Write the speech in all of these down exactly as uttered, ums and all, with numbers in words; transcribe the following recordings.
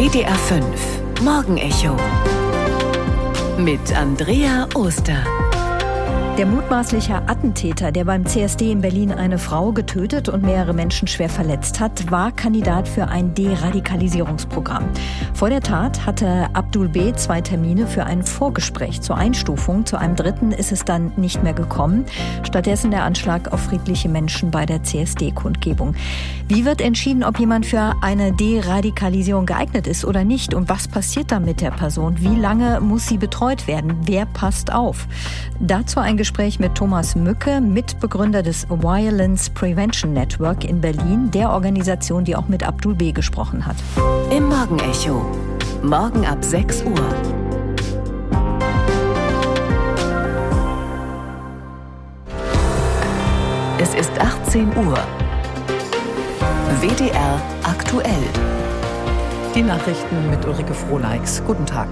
W D R fünf Morgenecho mit Andrea Oster. Der mutmaßliche Attentäter, der beim C S D in Berlin eine Frau getötet und mehrere Menschen schwer verletzt hat, war Kandidat für ein Deradikalisierungsprogramm. Vor der Tat hatte Abdul B. zwei Termine für ein Vorgespräch zur Einstufung. Zu einem dritten ist es dann nicht mehr gekommen. Stattdessen der Anschlag auf friedliche Menschen bei der C S D-Kundgebung. Wie wird entschieden, ob jemand für eine Deradikalisierung geeignet ist oder nicht? Und was passiert dann mit der Person? Wie lange muss sie betreut werden? Wer passt auf? Dazu ein Gespräch mit Thomas Mücke, Mitbegründer des Violence Prevention Network in Berlin, der Organisation, die auch mit Abdul B. gesprochen hat. Im Morgenecho. Morgen ab sechs Uhr. Es ist achtzehn Uhr. W D R aktuell. Die Nachrichten mit Ulrike Frohleix. Guten Tag.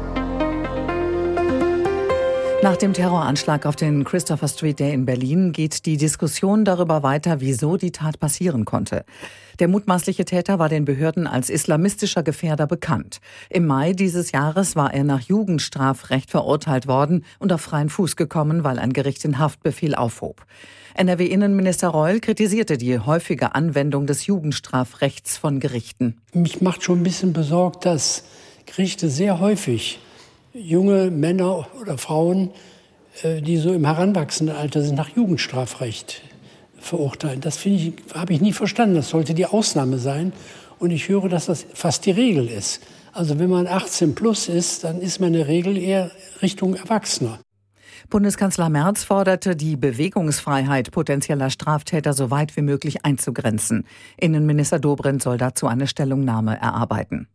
Nach dem Terroranschlag auf den Christopher Street Day in Berlin geht die Diskussion darüber weiter, wieso die Tat passieren konnte. Der mutmaßliche Täter war den Behörden als islamistischer Gefährder bekannt. Im Mai dieses Jahres war er nach Jugendstrafrecht verurteilt worden und auf freien Fuß gekommen, weil ein Gericht den Haftbefehl aufhob. N R W-Innenminister Reul kritisierte die häufige Anwendung des Jugendstrafrechts von Gerichten. Mich macht schon ein bisschen besorgt, dass Gerichte sehr häufig junge Männer oder Frauen, die so im heranwachsenden Alter sind, nach Jugendstrafrecht verurteilen. Das finde ich, habe ich nie verstanden. Das sollte die Ausnahme sein. Und ich höre, dass das fast die Regel ist. Also wenn man achtzehn plus ist, dann ist man in der Regel eher Richtung Erwachsener. Bundeskanzler Merz forderte, die Bewegungsfreiheit potenzieller Straftäter so weit wie möglich einzugrenzen. Innenminister Dobrindt soll dazu eine Stellungnahme erarbeiten.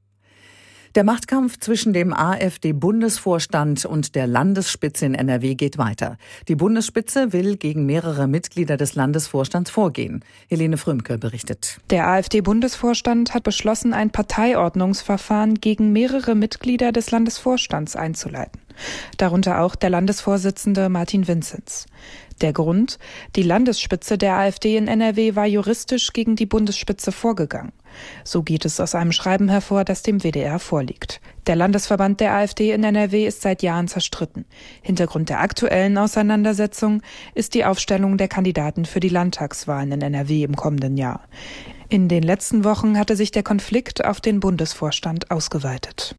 Der Machtkampf zwischen dem AfD-Bundesvorstand und der Landesspitze in N R W geht weiter. Die Bundesspitze will gegen mehrere Mitglieder des Landesvorstands vorgehen. Helene Frömke berichtet. Der AfD-Bundesvorstand hat beschlossen, ein Parteiordnungsverfahren gegen mehrere Mitglieder des Landesvorstands einzuleiten. Darunter auch der Landesvorsitzende Martin Vinzenz. Der Grund: Die Landesspitze der AfD in N R W war juristisch gegen die Bundesspitze vorgegangen. So geht es aus einem Schreiben hervor, das dem W D R vorliegt. Der Landesverband der AfD in N R W ist seit Jahren zerstritten. Hintergrund der aktuellen Auseinandersetzung ist die Aufstellung der Kandidaten für die Landtagswahlen in N R W im kommenden Jahr. In den letzten Wochen hatte sich der Konflikt auf den Bundesvorstand ausgeweitet.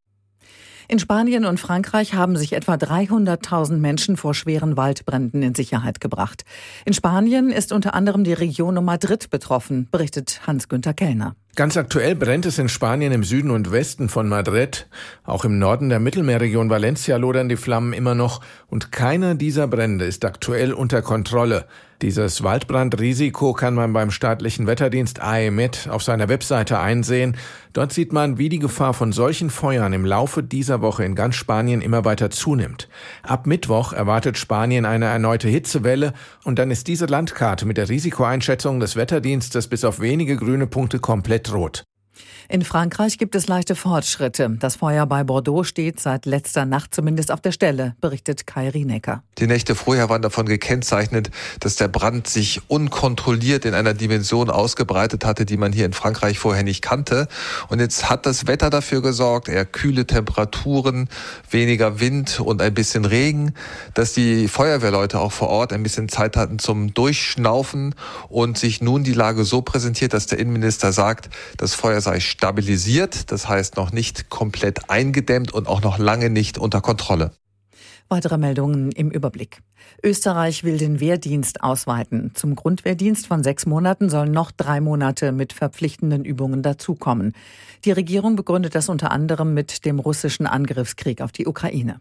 In Spanien und Frankreich haben sich etwa dreihunderttausend Menschen vor schweren Waldbränden in Sicherheit gebracht. In Spanien ist unter anderem die Region um Madrid betroffen, berichtet Hans-Günther Kellner. Ganz aktuell brennt es in Spanien im Süden und Westen von Madrid. Auch im Norden der Mittelmeerregion Valencia lodern die Flammen immer noch. Und keiner dieser Brände ist aktuell unter Kontrolle. Dieses Waldbrandrisiko kann man beim staatlichen Wetterdienst A E M E T auf seiner Webseite einsehen. Dort sieht man, wie die Gefahr von solchen Feuern im Laufe dieser Woche in ganz Spanien immer weiter zunimmt. Ab Mittwoch erwartet Spanien eine erneute Hitzewelle und dann ist diese Landkarte mit der Risikoeinschätzung des Wetterdienstes bis auf wenige grüne Punkte komplett rot. In Frankreich gibt es leichte Fortschritte. Das Feuer bei Bordeaux steht seit letzter Nacht zumindest auf der Stelle, berichtet Kai Rienecker. Die Nächte vorher waren davon gekennzeichnet, dass der Brand sich unkontrolliert in einer Dimension ausgebreitet hatte, die man hier in Frankreich vorher nicht kannte. Und jetzt hat das Wetter dafür gesorgt, eher kühle Temperaturen, weniger Wind und ein bisschen Regen, dass die Feuerwehrleute auch vor Ort ein bisschen Zeit hatten zum Durchschnaufen und sich nun die Lage so präsentiert, dass der Innenminister sagt, das Feuer sei stabilisiert, das heißt noch nicht komplett eingedämmt und auch noch lange nicht unter Kontrolle. Weitere Meldungen im Überblick. Österreich will den Wehrdienst ausweiten. Zum Grundwehrdienst von sechs Monaten sollen noch drei Monate mit verpflichtenden Übungen dazukommen. Die Regierung begründet das unter anderem mit dem russischen Angriffskrieg auf die Ukraine.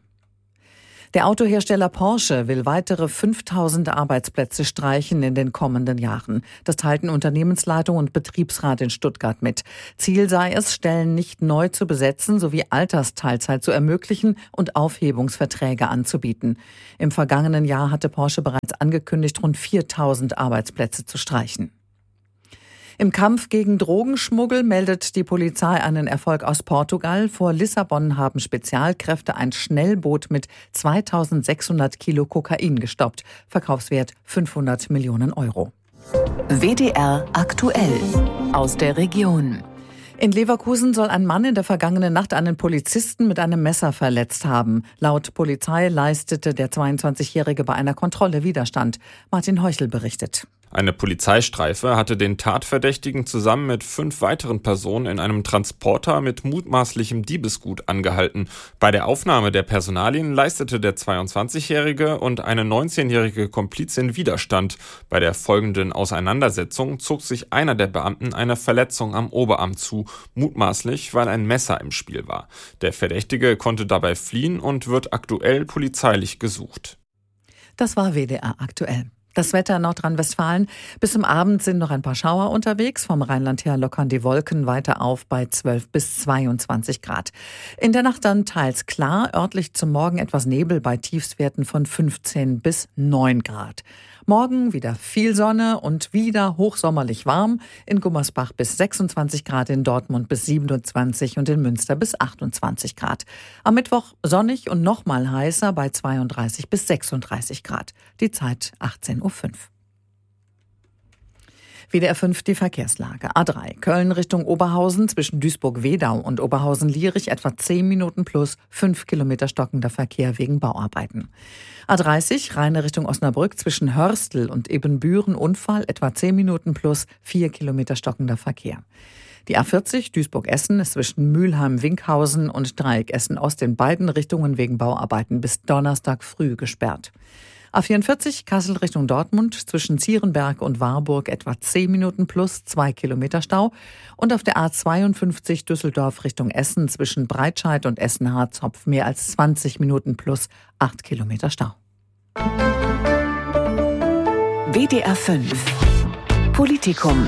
Der Autohersteller Porsche will weitere fünftausend Arbeitsplätze streichen in den kommenden Jahren. Das teilten Unternehmensleitung und Betriebsrat in Stuttgart mit. Ziel sei es, Stellen nicht neu zu besetzen sowie Altersteilzeit zu ermöglichen und Aufhebungsverträge anzubieten. Im vergangenen Jahr hatte Porsche bereits angekündigt, rund viertausend Arbeitsplätze zu streichen. Im Kampf gegen Drogenschmuggel meldet die Polizei einen Erfolg aus Portugal. Vor Lissabon haben Spezialkräfte ein Schnellboot mit zweitausendsechshundert Kilo Kokain gestoppt. Verkaufswert fünfhundert Millionen Euro. W D R aktuell aus der Region. In Leverkusen soll ein Mann in der vergangenen Nacht einen Polizisten mit einem Messer verletzt haben. Laut Polizei leistete der zweiundzwanzigjährige bei einer Kontrolle Widerstand. Martin Heuchel berichtet. Eine Polizeistreife hatte den Tatverdächtigen zusammen mit fünf weiteren Personen in einem Transporter mit mutmaßlichem Diebesgut angehalten. Bei der Aufnahme der Personalien leistete der zweiundzwanzigjährige und eine neunzehnjährige Komplizin Widerstand. Bei der folgenden Auseinandersetzung zog sich einer der Beamten eine Verletzung am Oberarm zu, mutmaßlich, weil ein Messer im Spiel war. Der Verdächtige konnte dabei fliehen und wird aktuell polizeilich gesucht. Das war W D R aktuell. Das Wetter in Nordrhein-Westfalen. Bis zum Abend sind noch ein paar Schauer unterwegs. Vom Rheinland her lockern die Wolken weiter auf bei zwölf bis zweiundzwanzig Grad. In der Nacht dann teils klar, örtlich zum Morgen etwas Nebel bei Tiefstwerten von fünfzehn bis neun Grad. Morgen wieder viel Sonne und wieder hochsommerlich warm. In Gummersbach bis sechsundzwanzig Grad, in Dortmund bis siebenundzwanzig und in Münster bis achtundzwanzig Grad. Am Mittwoch sonnig und nochmal heißer bei zweiunddreißig bis sechsunddreißig Grad. Die Zeit achtzehn Uhr fünf. W D R fünf die Verkehrslage. A drei, Köln Richtung Oberhausen zwischen Duisburg-Wedau und Oberhausen-Lierich etwa zehn Minuten plus fünf Kilometer stockender Verkehr wegen Bauarbeiten. A dreißig, Rheine Richtung Osnabrück zwischen Hörstel und Ebenbüren Unfall etwa zehn Minuten plus vier Kilometer stockender Verkehr. Die A vierzig Duisburg-Essen ist zwischen Mülheim-Winkhausen und Dreieck Essen-Ost in beiden Richtungen wegen Bauarbeiten bis Donnerstag früh gesperrt. A vierundvierzig Kassel Richtung Dortmund zwischen Zierenberg und Warburg etwa zehn Minuten plus zwei Kilometer Stau. Und auf der A zweiundfünfzig Düsseldorf Richtung Essen zwischen Breitscheid und Essen-Harzopf mehr als zwanzig Minuten plus acht Kilometer Stau. W D R fünf Politikum.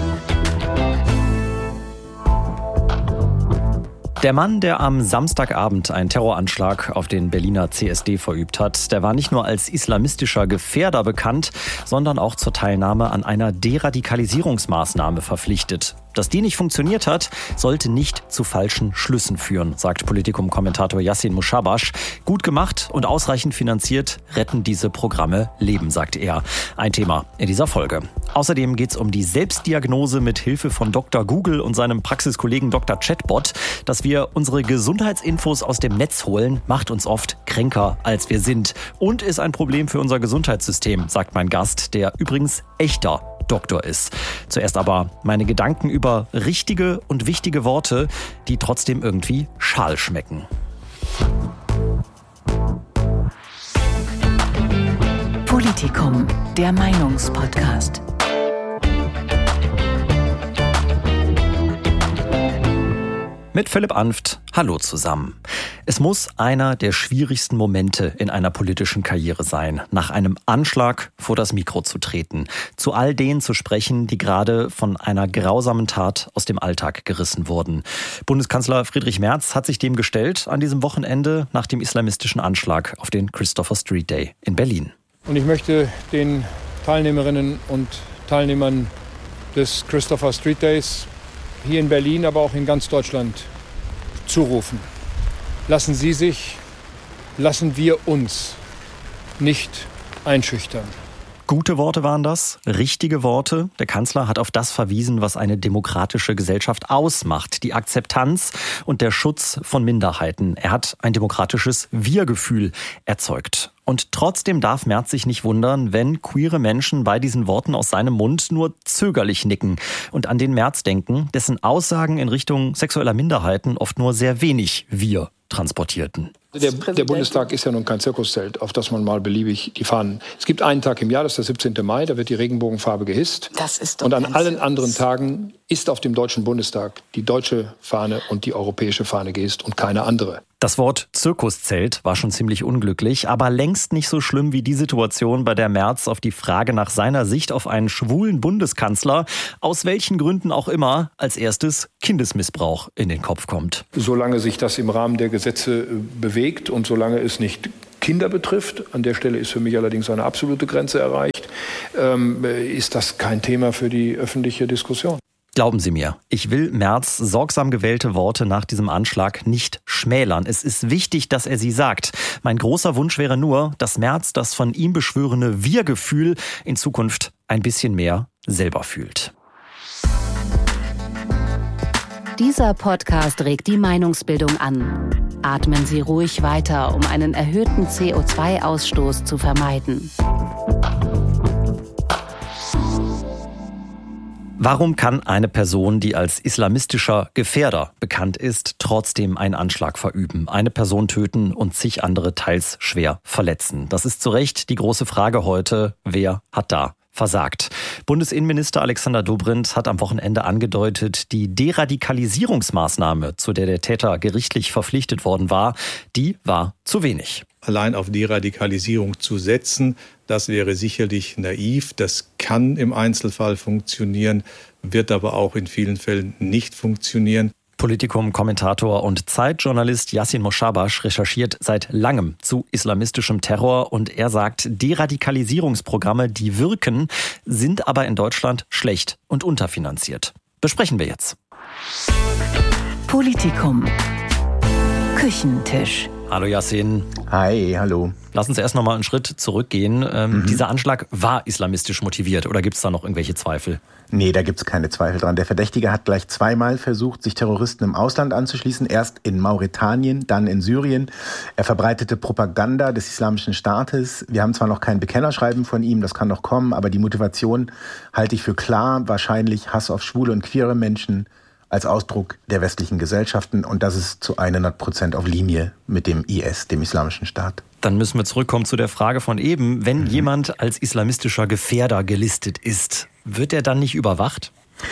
Der Mann, der am Samstagabend einen Terroranschlag auf den Berliner C S D verübt hat, der war nicht nur als islamistischer Gefährder bekannt, sondern auch zur Teilnahme an einer Deradikalisierungsmaßnahme verpflichtet. Dass die nicht funktioniert hat, sollte nicht zu falschen Schlüssen führen, sagt Politikum-Kommentator Yassin Mushabash. Gut gemacht und ausreichend finanziert retten diese Programme Leben, sagt er. Ein Thema in dieser Folge. Außerdem geht es um die Selbstdiagnose mit Hilfe von Doktor Google und seinem Praxiskollegen Doktor Chatbot. Dass wir unsere Gesundheitsinfos aus dem Netz holen, macht uns oft kränker, als wir sind. Und ist ein Problem für unser Gesundheitssystem, sagt mein Gast, der übrigens echter Doktor ist. Zuerst aber meine Gedanken über richtige und wichtige Worte, die trotzdem irgendwie schal schmecken. Politikum, der Meinungspodcast. Mit Philipp Anft, hallo zusammen. Es muss einer der schwierigsten Momente in einer politischen Karriere sein, nach einem Anschlag vor das Mikro zu treten, zu all denen zu sprechen, die gerade von einer grausamen Tat aus dem Alltag gerissen wurden. Bundeskanzler Friedrich Merz hat sich dem gestellt an diesem Wochenende nach dem islamistischen Anschlag auf den Christopher Street Day in Berlin. Und ich möchte den Teilnehmerinnen und Teilnehmern des Christopher Street Days hier in Berlin, aber auch in ganz Deutschland zurufen. Lassen Sie sich, lassen wir uns nicht einschüchtern. Gute Worte waren das, richtige Worte. Der Kanzler hat auf das verwiesen, was eine demokratische Gesellschaft ausmacht. Die Akzeptanz und der Schutz von Minderheiten. Er hat ein demokratisches Wir-Gefühl erzeugt. Und trotzdem darf Merz sich nicht wundern, wenn queere Menschen bei diesen Worten aus seinem Mund nur zögerlich nicken und an den Merz denken, dessen Aussagen in Richtung sexueller Minderheiten oft nur sehr wenig Wir transportierten. Der, der Bundestag ist ja nun kein Zirkuszelt, auf das man mal beliebig die Fahnen. Es gibt einen Tag im Jahr, das ist der siebzehnte Mai, da wird die Regenbogenfarbe gehisst. Das ist doch und an ein allen Zirkus. anderen Tagen ist auf dem Deutschen Bundestag die deutsche Fahne und die europäische Fahne gehisst und keine andere. Das Wort Zirkuszelt war schon ziemlich unglücklich, aber längst nicht so schlimm wie die Situation, bei der Merz auf die Frage nach seiner Sicht auf einen schwulen Bundeskanzler, aus welchen Gründen auch immer, als erstes Kindesmissbrauch in den Kopf kommt. Solange sich das im Rahmen der Gesetze bewegt und solange es nicht Kinder betrifft, an der Stelle ist für mich allerdings eine absolute Grenze erreicht, ähm, ist das kein Thema für die öffentliche Diskussion. Glauben Sie mir, ich will Merz sorgsam gewählte Worte nach diesem Anschlag nicht schmälern. Es ist wichtig, dass er sie sagt. Mein großer Wunsch wäre nur, dass Merz das von ihm beschworene Wir-Gefühl in Zukunft ein bisschen mehr selber fühlt. Dieser Podcast regt die Meinungsbildung an. Atmen Sie ruhig weiter, um einen erhöhten C O zwei Ausstoß zu vermeiden. Warum kann eine Person, die als islamistischer Gefährder bekannt ist, trotzdem einen Anschlag verüben, eine Person töten und zig andere teils schwer verletzen? Das ist zu Recht die große Frage heute. Wer hat da versagt? Bundesinnenminister Alexander Dobrindt hat am Wochenende angedeutet, die Deradikalisierungsmaßnahme, zu der der Täter gerichtlich verpflichtet worden war, die war zu wenig. Allein auf Deradikalisierung zu setzen, das wäre sicherlich naiv. Das kann im Einzelfall funktionieren, wird aber auch in vielen Fällen nicht funktionieren. Politikum-Kommentator und Zeitjournalist Yassin Moschabash recherchiert seit langem zu islamistischem Terror und er sagt, Deradikalisierungsprogramme, die wirken, sind aber in Deutschland schlecht und unterfinanziert. Besprechen wir jetzt. Politikum. Küchentisch. Hallo Yassin. Hi, hallo. Lass uns erst noch mal einen Schritt zurückgehen. Ähm, mhm. Dieser Anschlag war islamistisch motiviert oder gibt es da noch irgendwelche Zweifel? Nee, da gibt es keine Zweifel dran. Der Verdächtige hat gleich zweimal versucht, sich Terroristen im Ausland anzuschließen. Erst in Mauretanien, dann in Syrien. Er verbreitete Propaganda des Islamischen Staates. Wir haben zwar noch kein Bekennerschreiben von ihm, das kann noch kommen, aber die Motivation halte ich für klar. Wahrscheinlich Hass auf schwule und queere Menschen als Ausdruck der westlichen Gesellschaften. Und das ist zu hundert Prozent auf Linie mit dem I S, dem Islamischen Staat. Dann müssen wir zurückkommen zu der Frage von eben. Wenn mhm. jemand als islamistischer Gefährder gelistet ist, wird er dann nicht überwacht?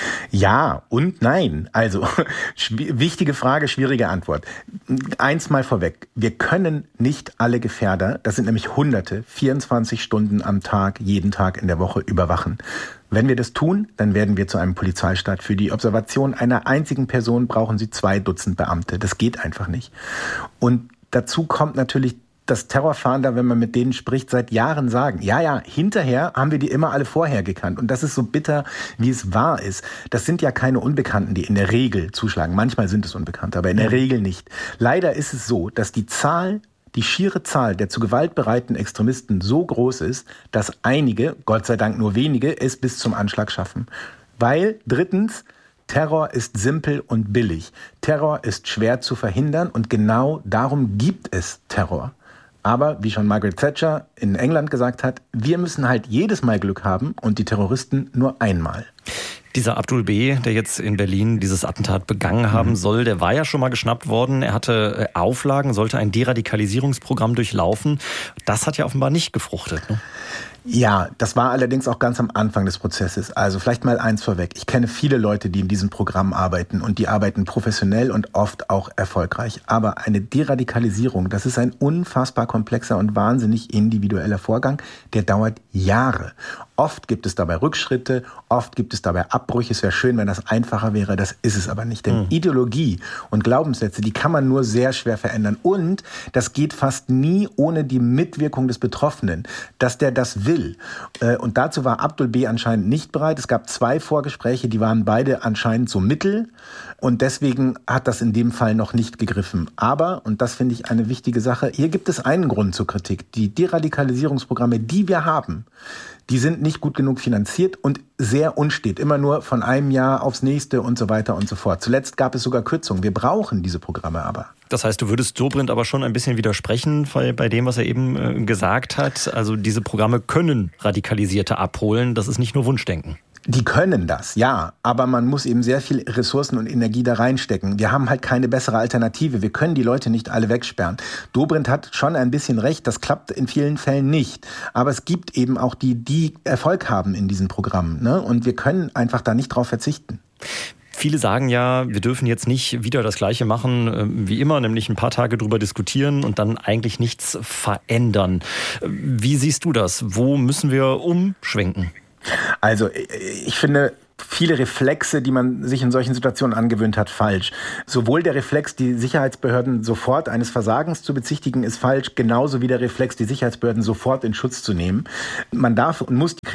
Ja und nein. Also, wichtige Frage, schwierige Antwort. Eins mal vorweg. Wir können nicht alle Gefährder, das sind nämlich Hunderte, vierundzwanzig Stunden am Tag, jeden Tag in der Woche überwachen. Wenn wir das tun, dann werden wir zu einem Polizeistaat. Für die Observation einer einzigen Person brauchen Sie zwei Dutzend Beamte. Das geht einfach nicht. Und dazu kommt natürlich, dass Terrorfahnder, wenn man mit denen spricht, seit Jahren sagen, ja, ja, hinterher haben wir die immer alle vorher gekannt. Und das ist so bitter, wie es wahr ist. Das sind ja keine Unbekannten, die in der Regel zuschlagen. Manchmal sind es Unbekannte, aber in der Regel nicht. Leider ist es so, dass die Zahl, die schiere Zahl der zu Gewalt bereiten Extremisten so groß ist, dass einige, Gott sei Dank nur wenige, es bis zum Anschlag schaffen. Weil, drittens, Terror ist simpel und billig. Terror ist schwer zu verhindern und genau darum gibt es Terror. Aber, wie schon Margaret Thatcher in England gesagt hat, wir müssen halt jedes Mal Glück haben und die Terroristen nur einmal. Dieser Abdul B., der jetzt in Berlin dieses Attentat begangen haben mhm. soll, der war ja schon mal geschnappt worden. Er hatte Auflagen, sollte ein Deradikalisierungsprogramm durchlaufen. Das hat ja offenbar nicht gefruchtet, ne? Ja, das war allerdings auch ganz am Anfang des Prozesses. Also vielleicht mal eins vorweg. Ich kenne viele Leute, die in diesem Programm arbeiten und die arbeiten professionell und oft auch erfolgreich. Aber eine Deradikalisierung, das ist ein unfassbar komplexer und wahnsinnig individueller Vorgang, der dauert Jahre. Oft gibt es dabei Rückschritte, oft gibt es dabei Abbrüche. Es wäre schön, wenn das einfacher wäre, das ist es aber nicht. Denn mhm. Ideologie und Glaubenssätze, die kann man nur sehr schwer verändern. Und das geht fast nie ohne die Mitwirkung des Betroffenen, dass der das will. Und dazu war Abdul B. anscheinend nicht bereit. Es gab zwei Vorgespräche, die waren beide anscheinend so mittel. Und deswegen hat das in dem Fall noch nicht gegriffen. Aber, und das finde ich eine wichtige Sache, hier gibt es einen Grund zur Kritik. Die Deradikalisierungsprogramme, die wir haben, die sind nicht gut genug finanziert und sehr unstet. Immer nur von einem Jahr aufs nächste und so weiter und so fort. Zuletzt gab es sogar Kürzungen. Wir brauchen diese Programme aber. Das heißt, du würdest Dobrindt aber schon ein bisschen widersprechen bei dem, was er eben äh, gesagt hat. Also diese Programme können Radikalisierte abholen. Das ist nicht nur Wunschdenken. Die können das, ja, aber man muss eben sehr viel Ressourcen und Energie da reinstecken. Wir haben halt keine bessere Alternative. Wir können die Leute nicht alle wegsperren. Dobrindt hat schon ein bisschen recht, das klappt in vielen Fällen nicht. Aber es gibt eben auch die, die Erfolg haben in diesen Programmen, ne? Und wir können einfach da nicht drauf verzichten. Viele sagen ja, wir dürfen jetzt nicht wieder das Gleiche machen wie immer, nämlich ein paar Tage drüber diskutieren und dann eigentlich nichts verändern. Wie siehst du das? Wo müssen wir umschwenken? Also ich finde viele Reflexe, die man sich in solchen Situationen angewöhnt hat, falsch. Sowohl der Reflex, die Sicherheitsbehörden sofort eines Versagens zu bezichtigen, ist falsch, genauso wie der Reflex, die Sicherheitsbehörden sofort in Schutz zu nehmen. Man darf und muss die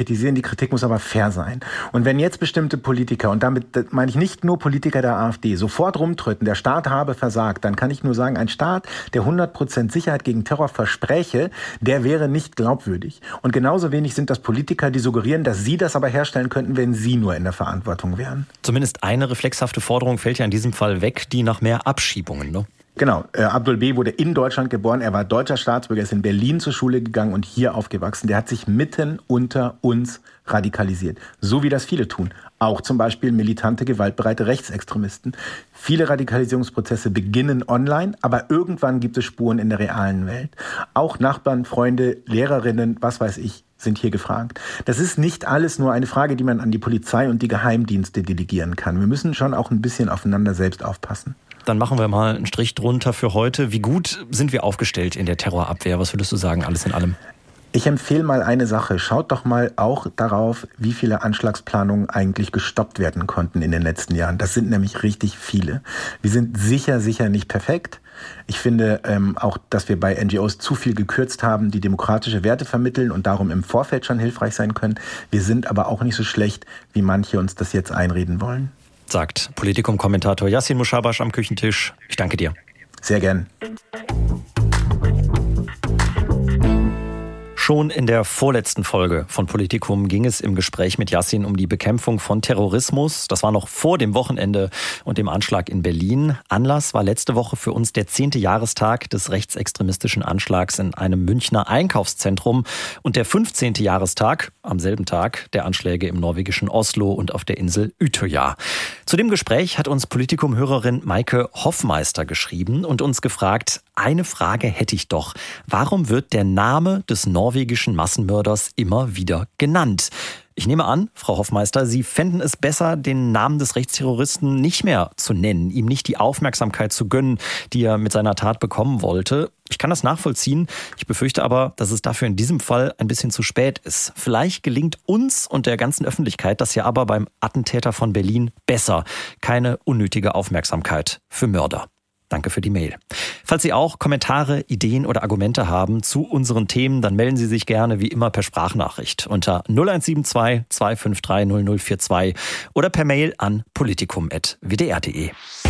kritisieren, die Kritik muss aber fair sein. Und wenn jetzt bestimmte Politiker, und damit meine ich nicht nur Politiker der AfD, sofort rumtreten, der Staat habe versagt, dann kann ich nur sagen, ein Staat, der hundert Prozent Sicherheit gegen Terror verspräche, der wäre nicht glaubwürdig. Und genauso wenig sind das Politiker, die suggerieren, dass sie das aber herstellen könnten, wenn sie nur in der Verantwortung wären. Zumindest eine reflexhafte Forderung fällt ja in diesem Fall weg, die nach mehr Abschiebungen, ne? Genau, äh, Abdul B. wurde in Deutschland geboren, er war deutscher Staatsbürger, ist in Berlin zur Schule gegangen und hier aufgewachsen. Der hat sich mitten unter uns radikalisiert, so wie das viele tun. Auch zum Beispiel militante, gewaltbereite Rechtsextremisten. Viele Radikalisierungsprozesse beginnen online, aber irgendwann gibt es Spuren in der realen Welt. Auch Nachbarn, Freunde, Lehrerinnen, was weiß ich, sind hier gefragt. Das ist nicht alles nur eine Frage, die man an die Polizei und die Geheimdienste delegieren kann. Wir müssen schon auch ein bisschen aufeinander selbst aufpassen. Dann machen wir mal einen Strich drunter für heute. Wie gut sind wir aufgestellt in der Terrorabwehr? Was würdest du sagen, alles in allem? Ich empfehle mal eine Sache. Schaut doch mal auch darauf, wie viele Anschlagsplanungen eigentlich gestoppt werden konnten in den letzten Jahren. Das sind nämlich richtig viele. Wir sind sicher, sicher nicht perfekt. Ich finde ähm, auch, dass wir bei N G Os zu viel gekürzt haben, die demokratische Werte vermitteln und darum im Vorfeld schon hilfreich sein können. Wir sind aber auch nicht so schlecht, wie manche uns das jetzt einreden wollen. Sagt Politikum-Kommentator Yassin Mushabash am Küchentisch. Ich danke dir. Sehr gern. Schon in der vorletzten Folge von Politikum ging es im Gespräch mit Yassin um die Bekämpfung von Terrorismus. Das war noch vor dem Wochenende und dem Anschlag in Berlin. Anlass war letzte Woche für uns der zehnte Jahrestag des rechtsextremistischen Anschlags in einem Münchner Einkaufszentrum und der fünfzehnte Jahrestag, am selben Tag, der Anschläge im norwegischen Oslo und auf der Insel Utøya. Zu dem Gespräch hat uns Politikum-Hörerin Maike Hoffmeister geschrieben und uns gefragt, eine Frage hätte ich doch. Warum wird der Name des norwegischen Massenmörders immer wieder genannt? Ich nehme an, Frau Hoffmeister, Sie fänden es besser, den Namen des Rechtsterroristen nicht mehr zu nennen, ihm nicht die Aufmerksamkeit zu gönnen, die er mit seiner Tat bekommen wollte. Ich kann das nachvollziehen. Ich befürchte aber, dass es dafür in diesem Fall ein bisschen zu spät ist. Vielleicht gelingt uns und der ganzen Öffentlichkeit das ja aber beim Attentäter von Berlin besser. Keine unnötige Aufmerksamkeit für Mörder. Danke für die Mail. Falls Sie auch Kommentare, Ideen oder Argumente haben zu unseren Themen, dann melden Sie sich gerne wie immer per Sprachnachricht unter null eins sieben zwei, zwei fünf drei, null null vier zwei oder per Mail an politikum punkt w d r punkt d e.